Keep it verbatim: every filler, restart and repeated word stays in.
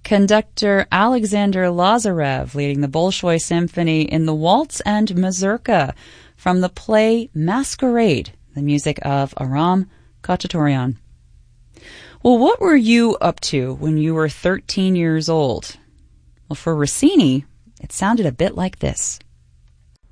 Conductor Alexander Lazarev leading the Bolshoi Symphony in the Waltz and Mazurka from the play Masquerade, the music of Aram Khachaturian. Well, what were you up to when you were thirteen years old? Well, for Rossini, it sounded a bit like this.